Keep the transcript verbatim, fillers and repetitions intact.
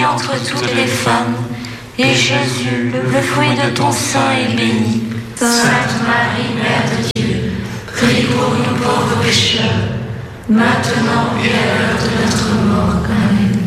entre toutes les femmes, et Jésus, le fruit de ton sein, est béni. Sainte Marie, Mère de Dieu, prie pour nous pauvres pécheurs, maintenant et à l'heure de notre mort. Amen.